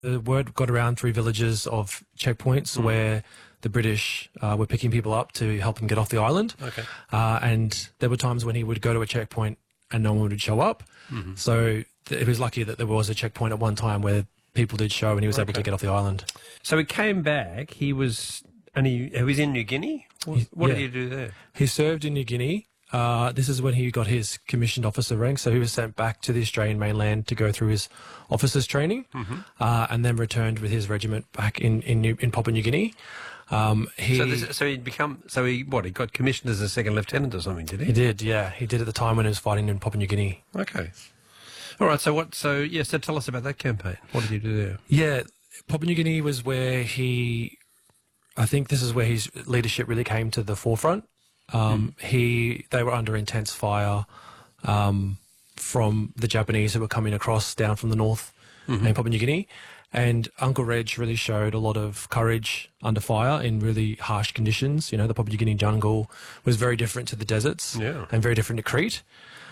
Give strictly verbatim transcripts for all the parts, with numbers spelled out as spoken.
The word got around through villages of checkpoints mm. where the British uh, were picking people up to help him get off the island. Okay. Uh, and there were times when he would go to a checkpoint and no one would show up. Mm-hmm. So th- it was lucky that there was a checkpoint at one time where people did show and he was okay. able to get off the island. So he came back. He was and he, he was in New Guinea? What, he, what yeah. did he do there? He served in New Guinea. Uh, this is when he got his commissioned officer rank. So he was sent back to the Australian mainland to go through his officer's training mm-hmm. uh, and then returned with his regiment back in, in, New, in Papua New Guinea. Um, he, so, this, so he'd become, so he, what, he got commissioned as a second lieutenant or something, did he? He did, yeah. He did at the time when he was fighting in Papua New Guinea. Okay. All right, so what, so, yeah, so tell us about that campaign. What did he do there? Yeah, Papua New Guinea was where he, I think this is where his leadership really came to the forefront. Um, mm. He, they were under intense fire um, from the Japanese who were coming across down from the north mm-hmm. in Papua New Guinea. And Uncle Reg really showed a lot of courage under fire in really harsh conditions. You know, the Papua New Guinea jungle was very different to the deserts yeah. and very different to Crete.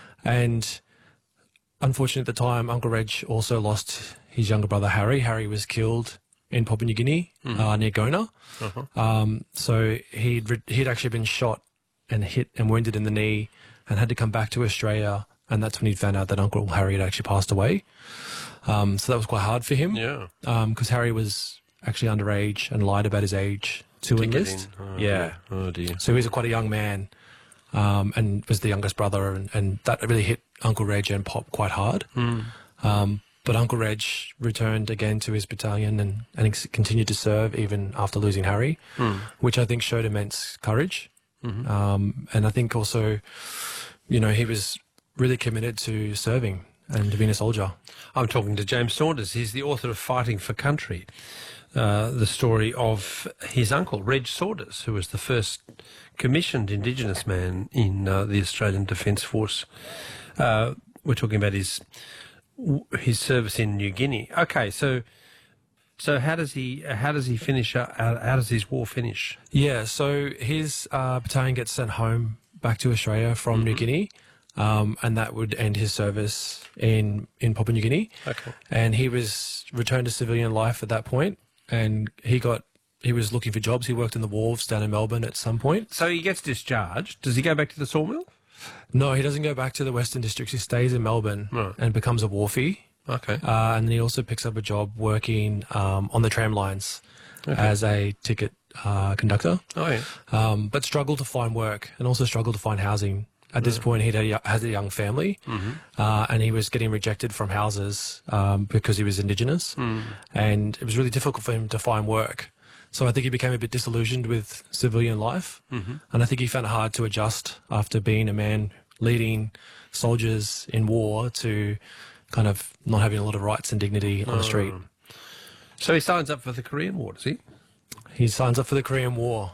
And unfortunately at the time, Uncle Reg also lost his younger brother Harry. Harry was killed in Papua New Guinea mm-hmm. uh, near Gona. Uh-huh. Um, so he'd, re- he'd actually been shot and hit and wounded in the knee and had to come back to Australia. And that's when he found out that Uncle Harry had actually passed away. Um, so that was quite hard for him. Yeah. Because um, Harry was actually underage and lied about his age to, to enlist. Oh, yeah. Oh, dear. So he was quite a young man um, and was the youngest brother. And, and that really hit Uncle Reg and Pop quite hard. Mm. Um, but Uncle Reg returned again to his battalion and, and continued to serve even after losing Harry, mm. which I think showed immense courage. Mm-hmm. Um, and I think also, you know, he was really committed to serving and to being a soldier. I'm talking to James Saunders. He's the author of Fighting for Country, uh, the story of his uncle, Reg Saunders, who was the first commissioned Indigenous man in uh, the Australian Defence Force. Uh, we're talking about his his service in New Guinea. Okay, so so how does he how does he finish? Uh, how, how does his war finish? Yeah, so his uh, battalion gets sent home back to Australia from mm-hmm. New Guinea. Um, and that would end his service in, in Papua New Guinea. Okay. And he was returned to civilian life at that point, and he got he was looking for jobs. He worked in the wharves down in Melbourne at some point. So he gets discharged. Does he go back to the sawmill? No, he doesn't go back to the Western Districts. He stays in Melbourne right. and becomes a wharfie. Okay. Uh, and then he also picks up a job working um, on the tram lines okay. as a ticket uh, conductor. Oh, yeah. Um, but struggled to find work and also struggled to find housing. At this point, he had a young family, mm-hmm. uh, and he was getting rejected from houses um, because he was Indigenous, mm. and it was really difficult for him to find work. So I think he became a bit disillusioned with civilian life, mm-hmm. and I think he found it hard to adjust after being a man leading soldiers in war to kind of not having a lot of rights and dignity on oh. the street. So he signs up for the Korean War, does he? He signs up for the Korean War.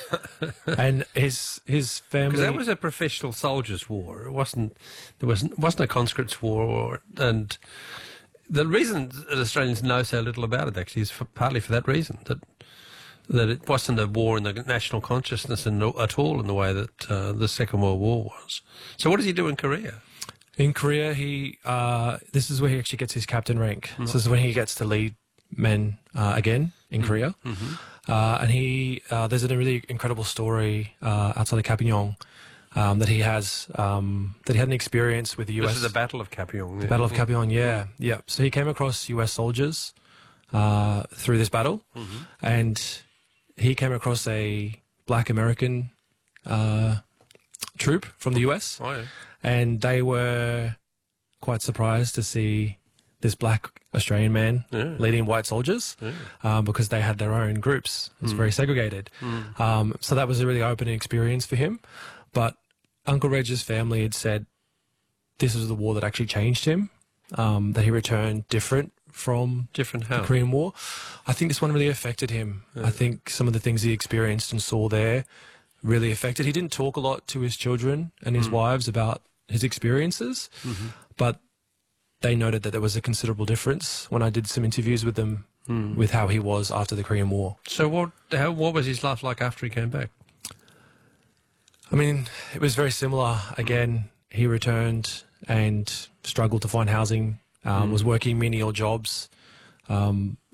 And his his family, because that was a professional soldiers' war. It wasn't there wasn't wasn't a conscripts' war, or, and the reason that Australians know so little about it actually is for, partly for that reason, that that it wasn't a war in the national consciousness in, at all in the way that uh, the Second World War was. So what does he do in Korea? In Korea, he uh, this is where he actually gets his captain rank. Mm-hmm. So this is when he gets to lead men uh, again in mm-hmm. Korea. Mm-hmm. Uh, and he, uh, there's a really incredible story uh, outside of Kapyong um, that he has, um, that he had an experience with the U S. This is the Battle of Kapyong. The yeah. Battle of Kapyong, yeah, yeah. So he came across U S soldiers uh, through this battle, mm-hmm. and he came across a black American uh, troop from the U S. Oh, yeah. And they were quite surprised to see this black Australian man yeah. leading white soldiers yeah. um, because they had their own groups. It's mm. very segregated. Mm. Um, so that was a really opening experience for him. But Uncle Reg's family had said this was the war that actually changed him, um, that he returned different from different how? the Korean War. I think this one really affected him. Yeah. I think some of the things he experienced and saw there really affected. He didn't talk a lot to his children and his mm. wives about his experiences, mm-hmm. but they noted that there was a considerable difference when I did some interviews with them mm. with how he was after the Korean War. So what how, what was his life like after he came back? I mean, it was very similar. Again, he returned and struggled to find housing, um, mm. was working menial jobs, um,